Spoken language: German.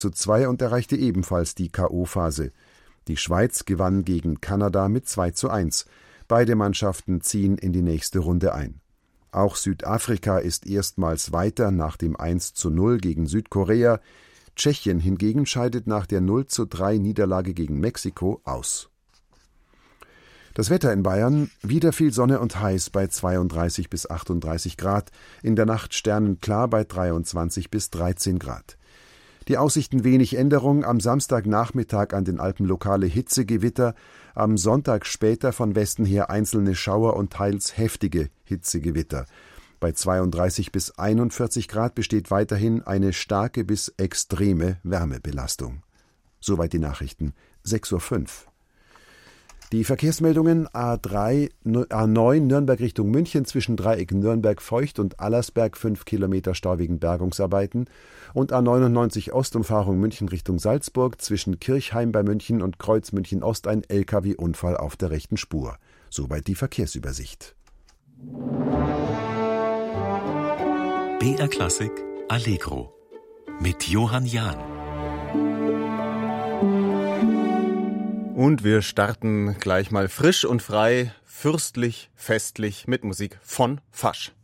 2 und erreichte ebenfalls die K.O.-Phase. Die Schweiz gewann gegen Kanada mit 2:1. Beide Mannschaften ziehen in die nächste Runde ein. Auch Südafrika ist erstmals weiter nach dem 1:0 gegen Südkorea. Tschechien hingegen scheidet nach der 0:3 Niederlage gegen Mexiko aus. Das Wetter in Bayern: wieder viel Sonne und heiß bei 32 bis 38 Grad, in der Nacht sternenklar bei 23 bis 13 Grad. Die Aussichten: wenig Änderung, am Samstagnachmittag an den Alpen lokale Hitzegewitter, am Sonntag später von Westen her einzelne Schauer und teils heftige Hitzegewitter. Bei 32 bis 41 Grad besteht weiterhin eine starke bis extreme Wärmebelastung. Soweit die Nachrichten, 6:05 Uhr. Die Verkehrsmeldungen: A9 Nürnberg Richtung München zwischen Dreieck Nürnberg-Feucht und Allersberg 5 Kilometer Stau wegen Bergungsarbeiten und A99 Ostumfahrung München Richtung Salzburg zwischen Kirchheim bei München und Kreuz München Ost ein LKW-Unfall auf der rechten Spur. Soweit die Verkehrsübersicht. BR Klassik Allegro mit Johann Jahn. Und wir starten gleich mal frisch und frei, fürstlich, festlich mit Musik von Fasch.